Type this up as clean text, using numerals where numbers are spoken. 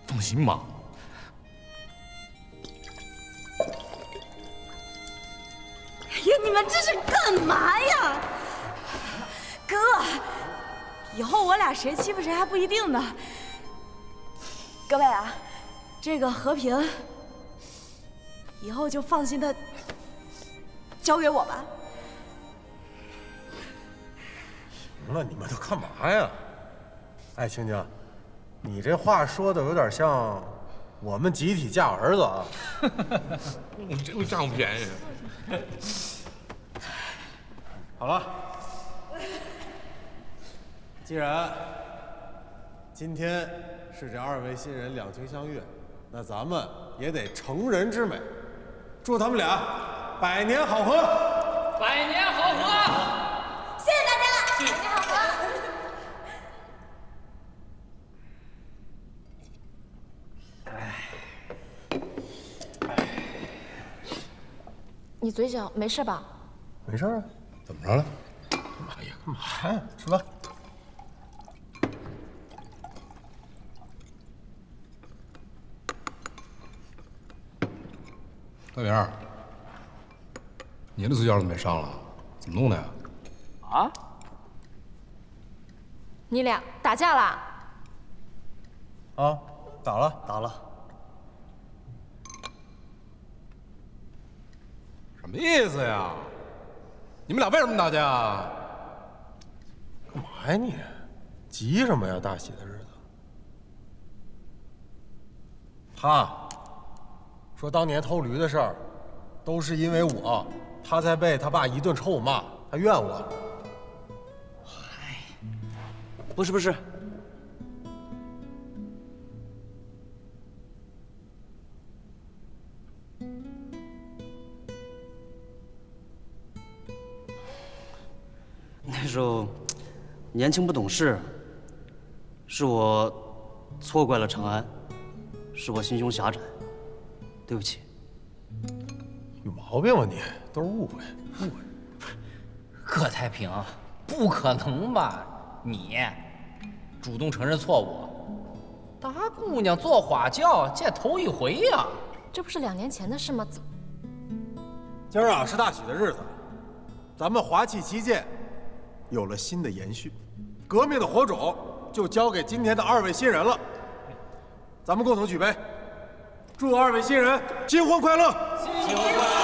放心吧。 哎呀，你们这是干嘛呀？哥，以后我俩谁欺负谁还不一定呢。各位啊，这个和平，以后就放心的交给我吧。 行了，你们都干嘛呀？哎，青青，你这话说的有点像我们集体嫁儿子啊。 你这个占我便宜。 好了，既然今天是这2位新人两情相悦，那咱们也得成人之美，祝他们俩百年好合， 百年好合。 谢谢大家了，百年好合。 你嘴角没事吧？ 没事啊。 怎么着了？干嘛呀？ 干嘛呀？吃吧。 大明儿，你的嘴角怎么没上了？怎么弄的呀？ 啊？ 你俩打架啦？ 啊，打了，打了。 什么意思呀？你们俩为什么打架啊？ 干嘛呀你？急什么呀？大喜的日子。他说当年偷驴的事儿，都是因为我，他才被他爸一顿臭骂，他怨我。 不是，那时候年轻不懂事，是我错怪了长安，是我心胸狭窄，对不起。 有毛病吧你？都是误会，误会。 葛太平，不可能吧？你主动承认错误，大姑娘做花轿，这头一回呀。 这不是2年前的事吗？怎么？ 今儿啊是大喜的日子，咱们华气旗舰有了新的延续，革命的火种就交给今天的2位新人了。咱们共同举杯，祝2位新人新婚快乐！ 新婚快乐！